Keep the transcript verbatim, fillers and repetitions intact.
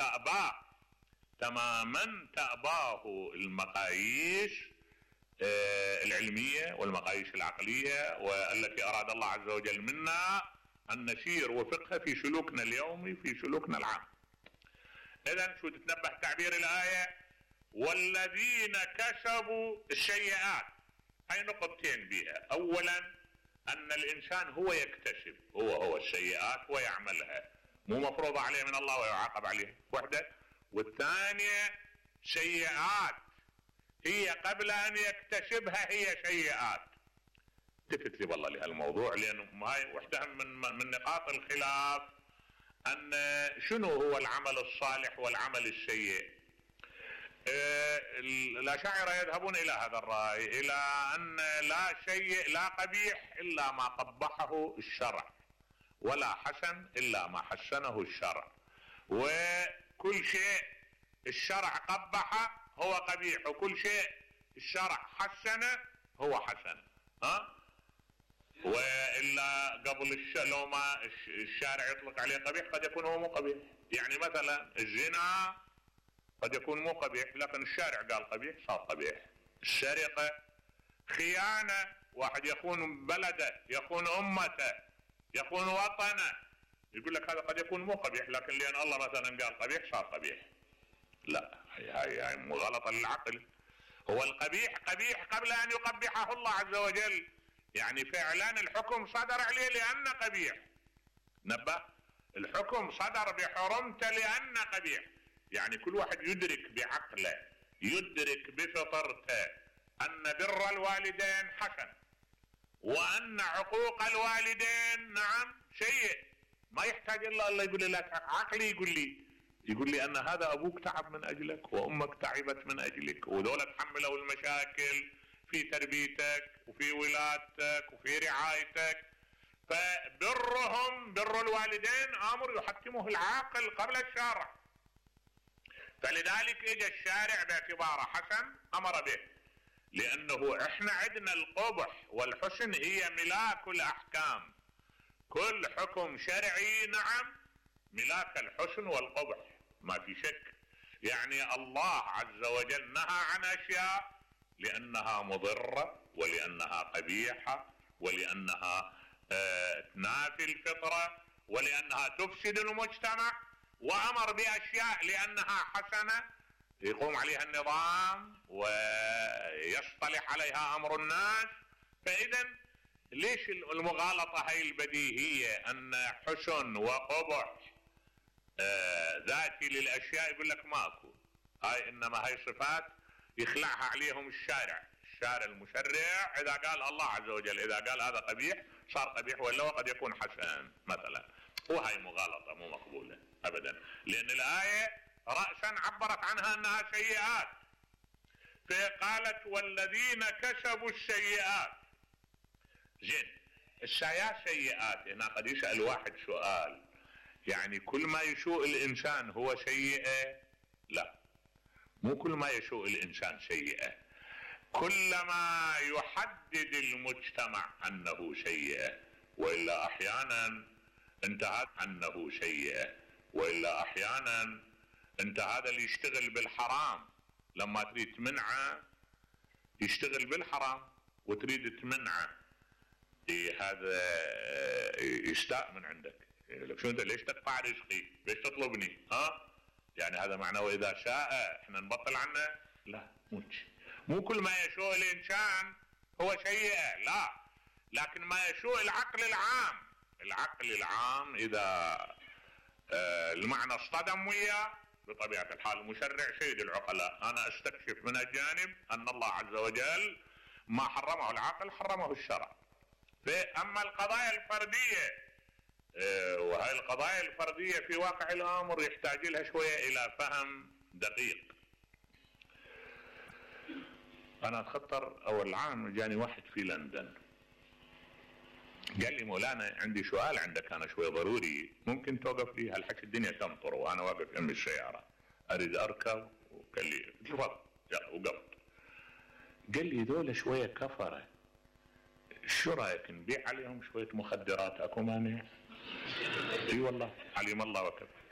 تأباه تماما، تأباه المقاييس العلمية والمقاييس العقلية والتي أراد الله عز وجل منا أن نسير وفقها في سلوكنا اليومي، في سلوكنا العام. إذن شو تتنبه تعبير الآية؟ والذين كسبوا السيئات، هاي نقطتين بها. أولا أن الإنسان هو يكتسب، هو هو السيئات ويعملها، مو مفروض عليه من الله ويعاقب عليه، وحدة. والثانية سيئات هي قبل أن يكتسبها هي سيئات. التفت لي والله لهالموضوع، لأنه هاي وحدة من من نقاط الخلاف، أن شنو هو العمل الصالح والعمل السيء. الأشاعرة يذهبون إلى هذا الرأي، إلى أن لا شيء لا قبيح إلا ما قبحه الشرع، ولا حسن إلا ما حسنه الشرع، وكل شيء الشرع قبحه هو قبيح، وكل شيء الشرع حسنه هو حسن. ها؟ وإلا قبل لو ما الشارع يطلق عليه قبيح قد يكون هو مو قبيح. يعني مثلا الزنا قد يكون مو قبيح لكن الشارع قال قبيح صار قبيح. السرقة، خيانة، واحد يخون بلده، يخون أمته، يخون وطنه، يقول لك هذا قد يكون مو قبيح لكن لأن الله مثلا قال قبيح صار قبيح. لا، هاي هاي هاي مو غلطة للعقل. هو القبيح قبيح قبل أن يقبحه الله عز وجل، يعني فعلا الحكم صدر عليه لأنه قبيح. نبه، الحكم صدر بحرمته لأنه قبيح. يعني كل واحد يدرك بعقله، يدرك بفطرته أن بر الوالدين حسن، وأن عقوق الوالدين نعم سيء. ما يحتاج إلا الله يقول لي لا، عقلي يقول لي يقول لي أن هذا أبوك تعب من أجلك وأمك تعبت من أجلك، ودولة تحملوا المشاكل في تربيتك وفي ولادتك وفي رعايتك. فبرهم، بر الوالدين أمر يحكمه العاقل قبل الشارع. فلذلك اجى الشارع باعتباره حسن امر به، لانه احنا عندنا القبح والحسن هي ملاك الاحكام. كل حكم شرعي نعم ملاك الحسن والقبح، ما في شك. يعني الله عز وجل نهى عن اشياء لانها مضرة ولانها قبيحة ولانها آه تنافي الفطرة ولانها تفسد المجتمع، وامر باشياء لانها حسنة يقوم عليها النظام ويصطلح عليها امر الناس. فاذا ليش المغالطة هاي البديهية ان حسن وقبح آه ذاتي للاشياء؟ يقول لك ماكو، هاي انما هاي صفات يخلعها عليهم الشارع، الشارع المشرع اذا قال الله عز وجل اذا قال هذا قبيح صار قبيح، ولا قد يكون حسن مثلا. وهي مغالطة مو مقبولة ابدا، لان الآية رأسا عبرت عنها انها سيئات، فقالت والذين كسبوا السيئات. زين، السيئات سيئات، هنا قد يسأل واحد سؤال، يعني كل ما يسوء الانسان هو سيئة؟ لا، مو كل ما يسوء الانسان سيئة، كلما يحدد المجتمع انه سيئة، والا احيانا انت هذا انه سيئة، والا احيانا انت هذا اللي يشتغل بالحرام لما تريد تمنعه يشتغل بالحرام وتريد تمنعه، إيه هذا يستاء من عندك. لك شو انت ليش تقطع رزقي؟ ليش تطلبني؟ ها؟ يعني هذا معناه واذا شاء احنا نبطل عنه؟ لا، مو مو كل ما يشوء الانسان هو سيئة، لا، لكن ما يشوء العقل العام. العقل العام اذا آه المعنى اصطدم وياه بطبيعة الحال المشرع سيد العقلاء، انا استكشف من الجانب ان الله عز وجل ما حرمه العقل حرمه الشرع. اما القضايا الفردية آه وهي القضايا الفردية في واقع الامر يحتاج لها شوية الى فهم دقيق. انا اتخطر اول عام جاني واحد في لندن قال لي مولانا عندي سؤال عندك انا شوي ضروري، ممكن توقف لي؟ هالحكي الدنيا تمطر وانا واقف جنب السيارة اريد اركب. وقال لي تفضل، وقفت. قال لي ذولا شوية كفرة، شو رايك نبيع عليهم شوية مخدرات؟ اكو مانع؟ اي والله عليم الله وكفى.